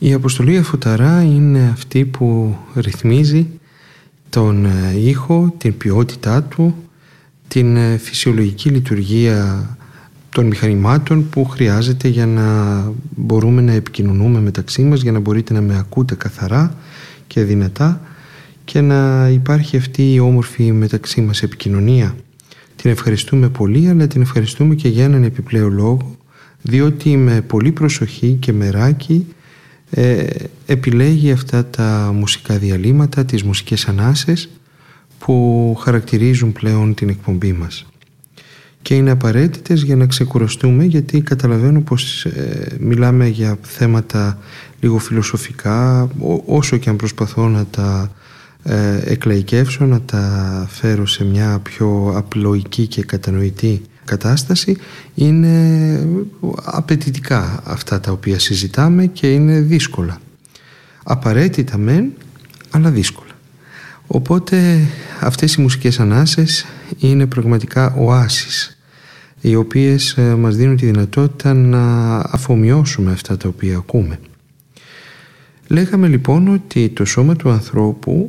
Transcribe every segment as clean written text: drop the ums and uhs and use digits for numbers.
Η αποστολή Αφουταρά είναι αυτή που ρυθμίζει τον ήχο, την ποιότητά του, την φυσιολογική λειτουργία των μηχανημάτων που χρειάζεται για να μπορούμε να επικοινωνούμε μεταξύ μας, για να μπορείτε να με ακούτε καθαρά και δυνατά και να υπάρχει αυτή η όμορφη μεταξύ μας επικοινωνία. Την ευχαριστούμε πολύ, αλλά την ευχαριστούμε και για έναν επιπλέον λόγο, διότι με πολύ προσοχή και μεράκι επιλέγει αυτά τα μουσικά διαλύματα, τις μουσικές ανάσες που χαρακτηρίζουν πλέον την εκπομπή μας. Και είναι απαραίτητες για να ξεκουραστούμε, γιατί καταλαβαίνω πως μιλάμε για θέματα λίγο φιλοσοφικά, όσο και αν προσπαθώ να τα εκλαϊκεύσω, να τα φέρω σε μια πιο απλοϊκή και κατανοητή κατάσταση. Είναι απαιτητικά αυτά τα οποία συζητάμε και είναι δύσκολα. Απαραίτητα μεν, αλλά δύσκολα. Οπότε αυτές οι μουσικές ανάσες είναι πραγματικά οάσεις, οι οποίες μας δίνουν τη δυνατότητα να αφομοιώσουμε αυτά τα οποία ακούμε. Λέγαμε λοιπόν ότι το σώμα του ανθρώπου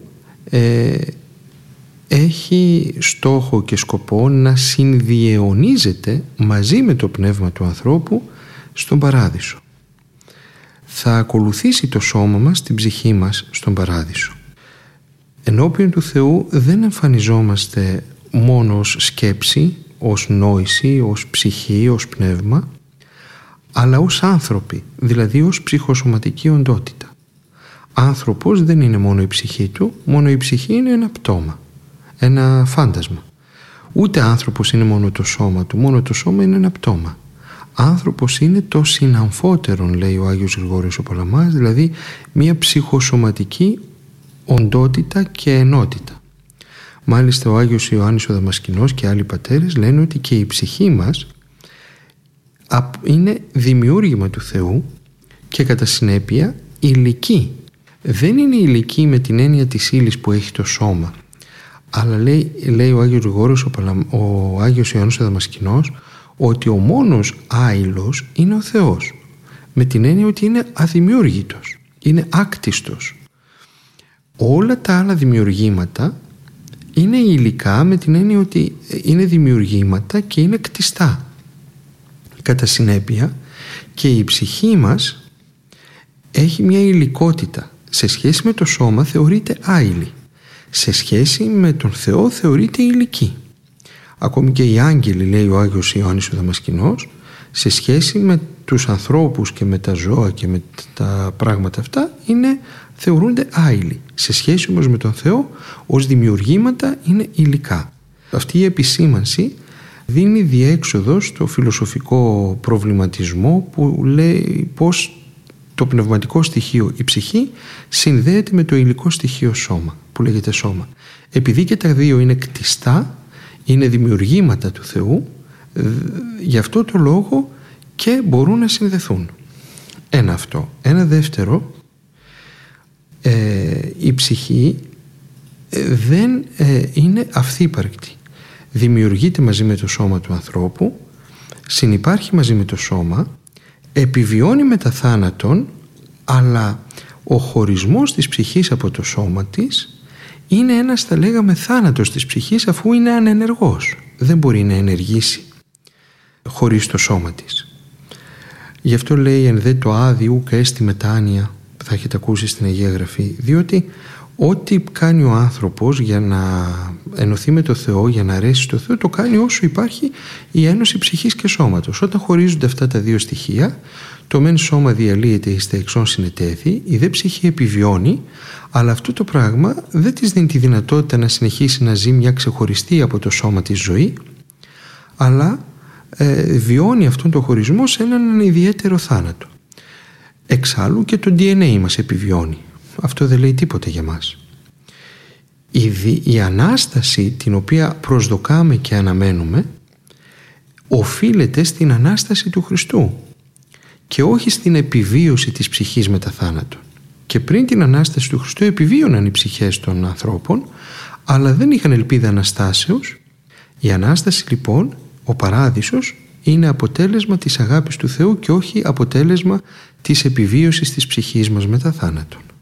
έχει στόχο και σκοπό να συνδιαιωνίζεται μαζί με το πνεύμα του ανθρώπου στον παράδεισο. Θα ακολουθήσει το σώμα μας, την ψυχή μας στον παράδεισο. Ενώπιον του Θεού δεν εμφανιζόμαστε μόνο ως σκέψη, ως νόηση, ως ψυχή, ως πνεύμα, αλλά ως άνθρωποι, δηλαδή ως ψυχοσωματική οντότητα. Άνθρωπος δεν είναι μόνο η ψυχή του, μόνο η ψυχή είναι ένα πτώμα, ένα φάντασμα. Ούτε άνθρωπος είναι μόνο το σώμα του, μόνο το σώμα είναι ένα πτώμα. Άνθρωπος είναι το συναμφότερον, λέει ο Άγιος Γρηγόριος ο Παλαμάς, δηλαδή μια ψυχοσωματική οντότητα και ενότητα. Μάλιστα ο Άγιος Ιωάννης ο Δαμασκηνός και άλλοι πατέρες λένε ότι και η ψυχή μας είναι δημιούργημα του Θεού και κατά συνέπεια υλική. Δεν είναι υλική με την έννοια της ύλης που έχει το σώμα, αλλά λέει ο Άγιος Γρηγόριος ο Άγιος Ιωάννης ο Δαμασκηνός ότι ο μόνος άειλος είναι ο Θεός, με την έννοια ότι είναι αδημιούργητος, είναι άκτιστος. Όλα τα άλλα δημιουργήματα είναι υλικά με την έννοια ότι είναι δημιουργήματα και είναι κτιστά. Κατά συνέπεια και η ψυχή μας έχει μια υλικότητα. Σε σχέση με το σώμα θεωρείται άειλη. Σε σχέση με τον Θεό θεωρείται υλική. Ακόμη και οι άγγελοι, λέει ο Άγιος Ιωάννης ο Δαμασκηνός, σε σχέση με τους ανθρώπους και με τα ζώα και με τα πράγματα αυτά θεωρούνται άειλοι. Σε σχέση όμως με τον Θεό ως δημιουργήματα είναι υλικά. Αυτή η επισήμανση δίνει διέξοδο στο φιλοσοφικό προβληματισμό που λέει πως το πνευματικό στοιχείο, η ψυχή, συνδέεται με το υλικό στοιχείο σώμα, που λέγεται σώμα. Επειδή και τα δύο είναι κτιστά, είναι δημιουργήματα του Θεού, γι' αυτό το λόγο και μπορούν να συνδεθούν. Ένα αυτό. Ένα δεύτερο, η ψυχή δεν είναι αυθύπαρκτη. Δημιουργείται μαζί με το σώμα του ανθρώπου, συνυπάρχει μαζί με το σώμα, επιβιώνει μετά θάνατον, αλλά ο χωρισμός της ψυχής από το σώμα της είναι ένας, θα λέγαμε, θάνατος της ψυχής, αφού είναι ανενεργός. Δεν μπορεί να ενεργήσει χωρίς το σώμα της. Γι' αυτό λέει εν δε το άδει ουκ έστι μετάνοια, που θα έχετε ακούσει στην Αγία Γραφή, διότι ό,τι κάνει ο άνθρωπος για να ενωθεί με το Θεό, για να αρέσει στο Θεό, το κάνει όσο υπάρχει η ένωση ψυχής και σώματος. Όταν χωρίζονται αυτά τα δύο στοιχεία, το μεν σώμα διαλύεται εις τα εξών συνετέθη, η δε ψυχή επιβιώνει, αλλά αυτό το πράγμα δεν της δίνει τη δυνατότητα να συνεχίσει να ζει μια ξεχωριστή από το σώμα της ζωή, αλλά βιώνει αυτόν τον χωρισμό σε έναν ιδιαίτερο θάνατο. Εξάλλου και το DNA μας επιβιώνει. Αυτό δεν λέει τίποτα για μας. Η Ανάσταση την οποία προσδοκάμε και αναμένουμε οφείλεται στην Ανάσταση του Χριστού και όχι στην επιβίωση της ψυχής μετά θάνατον. Και πριν την Ανάσταση του Χριστού επιβίωναν οι ψυχές των ανθρώπων, αλλά δεν είχαν ελπίδα Αναστάσεως. Η Ανάσταση λοιπόν, ο παράδεισος, είναι αποτέλεσμα της αγάπης του Θεού και όχι αποτέλεσμα της επιβίωσης της ψυχής μας μετά θάνατον.